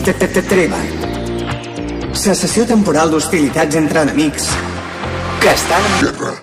Treva. Cessació temporal d'hostilitats entre enemics que estan en guerra.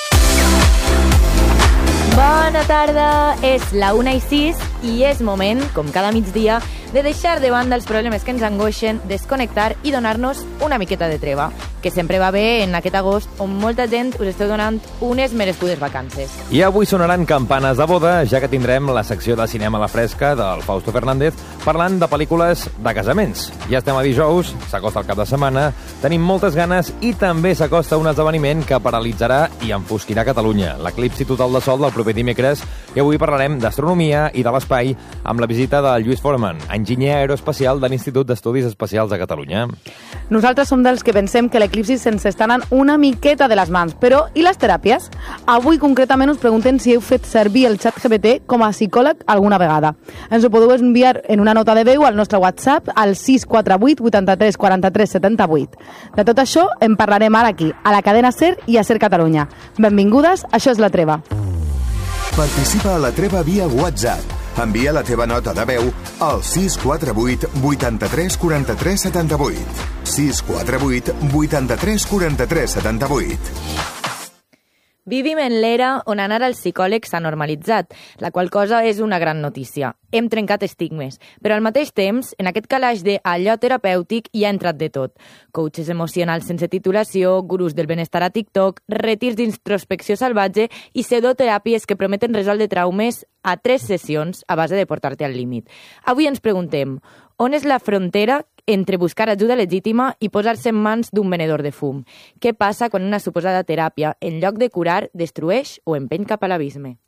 Bona tarda, és la 1:06 i és moment, com cada migdia, de deixar de banda els problemes que ens angoixen, desconnectar i donar-nos una miqueta de treva, que sempre va bé en aquest agost on molta gent us esteu donant unes merescudes vacances. I avui sonaran campanes de boda, ja que tindrem la secció de cinema a la fresca del Fausto Fernández parlant de pel·lícules de casaments. Ja estem a dijous, s'acosta el cap de setmana, tenim moltes ganes i també s'acosta un esdeveniment que paralitzarà i enfosquirà Catalunya, l'eclipsi total de sol del proper dimecres, i avui parlarem d'astronomia i de l'espai amb la visita de Lluís Foreman, enginyer aeroespacial de l'Institut d'Estudis Espacials de Catalunya. Nosaltres som dels que pensem que l'eclipsi se'ns està anant una miqueta de les mans, però i les teràpies? Avui concretament us preguntem si heu fet servir el ChatGPT com a psicòleg alguna vegada. Ens ho podeu enviar en una nota de veu al nostre WhatsApp al 648 83 43 78. De tot això en parlarem ara aquí, a la cadena SER i a SER Catalunya. Benvingudes, això és La Treva. Participa a La Treva via WhatsApp. Envia la teva nota de veu al 648 83 43 78. 648 83 43 78. Vivim en l'era on anar al psicòleg s'ha normalitzat, la qual cosa és una gran notícia. Hem trencat estigmes, però al mateix temps, en aquest calaix d'allò terapèutic hi ha entrat de tot. Coaches emocionals sense titulació, gurus del benestar a TikTok, retirs d'introspecció salvatge i pseudoteràpies que prometen resoldre traumes a 3 sessions a base de portar-te al límit. Avui ens preguntem, on és la frontera entre buscar ajuda legítima i posar-se en mans d'un venedor de fum? Què passa quan una suposada teràpia, en lloc de curar, destrueix o empeny cap a l'abisme?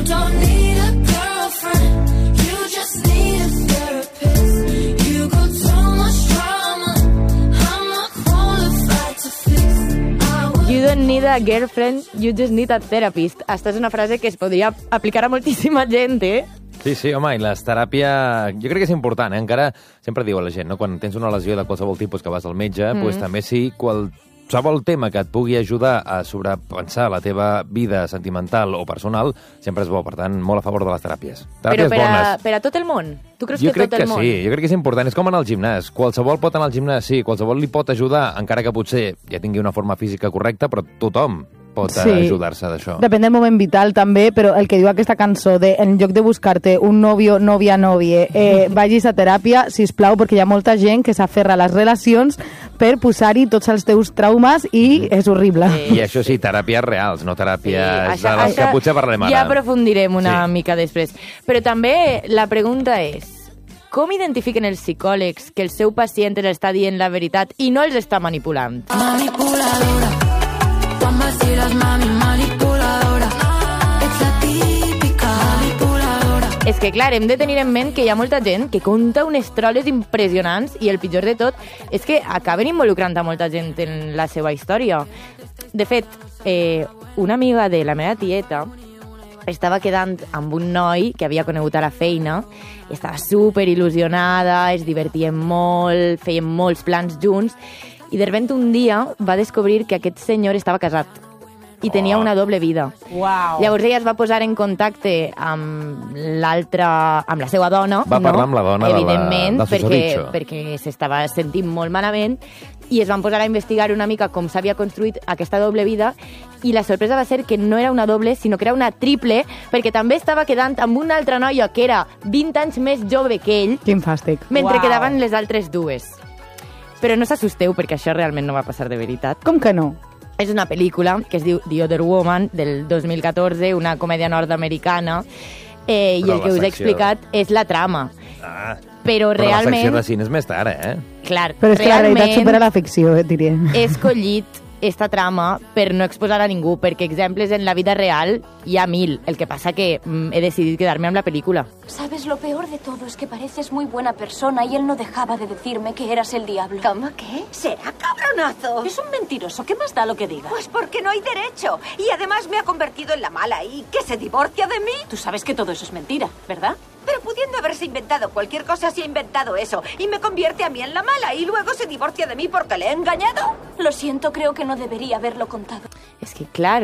You don't need a girlfriend, you just need a therapist. Aquesta és una frase que es podria aplicar a moltíssima gent, eh? Sí, home, i la teràpia jo crec que és important, eh? Encara sempre diu a la gent, no? Quan tens una lesió de qualsevol tipus que vas al metge, doncs també sí, qualsevol tema que et pugui ajudar a sobrepensar la teva vida sentimental o personal, sempre és bo, per tant, molt a favor de les teràpies. Però per a tot el món? Tu creus que tot el món? Sí, jo crec que és important. És com anar al gimnàs. Qualsevol pot anar al gimnàs, sí, qualsevol li pot ajudar, encara que potser ja tingui una forma física correcta, però tothom pot ajudar-se d'això. Depèn del moment vital també, però el que diu aquesta cançó de en lloc de buscar-te un novio, novie, vagis a teràpia, sisplau, perquè hi ha molta gent que s'aferra a les relacions per posar-hi tots els teus traumes i és horrible. I això sí, teràpies reals, no teràpies de les que potser parlem ara. Ja aprofundirem una mica després. Però també la pregunta és, com identifiquen els psicòlegs que el seu pacient els està dient la veritat i no els està manipulant? Manipuladora. Mami, manipuladora. Ets la típica manipuladora. És que, clar, hem de tenir en ment que hi ha molta gent que conta unes troles impressionants i el pitjor de tot és que acaben involucrant a molta gent en la seva història. De fet, una amiga de la meva tieta estava quedant amb un noi que havia conegut a la feina, estava super il·lusionada, es divertien molt, feien molts plans junts, i de repente un dia va descobrir que aquest senyor estava casat i tenia una doble vida. Wow. Llavors ella es va posar en contacte amb amb la seva dona. Va parlar amb la dona evidentment, del susodicho. perquè s'estava sentint molt malament i es van posar a investigar una mica com s'havia construït aquesta doble vida i la sorpresa va ser que no era una doble, sinó que era una triple, perquè també estava quedant amb una altra noia que era 20 anys més jove que ell. Quin fàstic. Mentre quedaven les altres dues. Però no s'assusteu, perquè això realment no va passar de veritat. Com que no? És una pel·lícula que es diu The Other Woman, del 2014, una comèdia nord-americana, i el que us he explicat és la trama. Però realment... la secció de cine és més tard, Clar, però és que la realitat supera la ficció, diria. He escollit esta trama per no exposar a ningú, perquè exemples en la vida real hi ha 1000. El que passa que he decidit quedarme amb la película. ¿Sabes? Lo peor de todo es que pareces muy buena persona y él no dejaba de decirme que eras el diablo. ¿Cómo qué? Será cabronazo. Es un mentiroso. ¿Qué más da lo que diga? Pues porque no hay derecho. Y además me ha convertido en la mala y que se divorcia de mí. Tú sabes que todo eso es mentira, ¿verdad? Pero pudiendo haberse inventado cualquier cosa, se ha inventado eso. Y me convierte a mí en la mala y luego se divorcia de mí porque le he engañado. Lo siento, creo que no debería haverlo contado. És que, clar,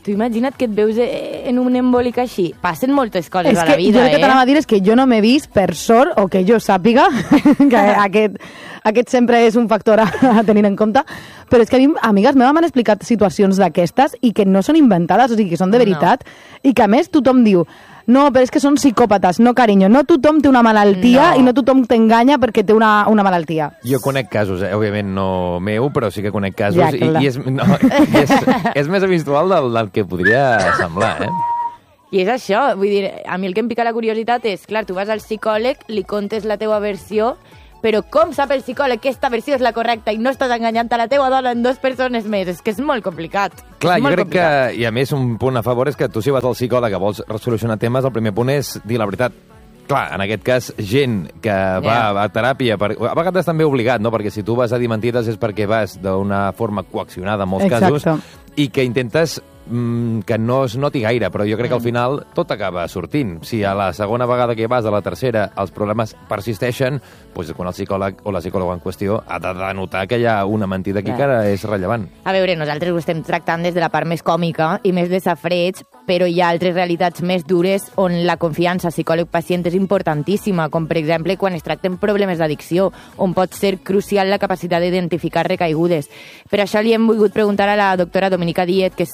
Tu imagina't que et veus en un embolic així. Passen moltes coses a la vida, jo el que t'anava a dir és que jo no m'he vist, per sort, o que jo sàpiga, que aquest sempre és un factor a tenir en compte, però és que a mi, amigues meves m'han explicat situacions d'aquestes i que no són inventades, o sigui, que són de veritat, i que a més tothom diu no, però és que són psicòpates, no, carinyo, no tothom té una malaltia i no tothom t'enganya perquè té una malaltia. Jo conec casos, òbviament no meu, però sí que conec casos, Ja, i és més habitual del que podria semblar, I és això, vull dir, a mi el que em pica la curiositat és, clar, tu vas al psicòleg, li contes la teua versió, però com sap el psicòleg que aquesta versió és la correcta i no estàs enganyant a la teua dona en 2 persones més? És que és molt complicat. Clar, jo crec que, i a més, un punt a favor és que tu si vas al psicòleg que vols resolucionar temes, el primer punt és dir la veritat. Clar, en aquest cas, gent que va a teràpia, a vegades també obligat, no? Perquè si tu vas a dir mentides és perquè vas d'una forma coaccionada, en molts casos, i que intentes que no es noti gaire, però jo crec que al final tot acaba sortint. Si a la segona vegada que vas, a la tercera, els problemes persisteixen, doncs quan el psicòleg o la psicòloga en qüestió ha de denotar que hi ha una mentida aquí que ara és rellevant. A veure, nosaltres ho estem tractant des de la part més còmica i més de safreig, però hi ha altres realitats més dures on la confiança psicòleg-pacient és importantíssima, com per exemple quan es tracten problemes d'addicció, on pot ser crucial la capacitat d'identificar recaigudes. Per això li hem volgut preguntar a la doctora Dominica Díez, que és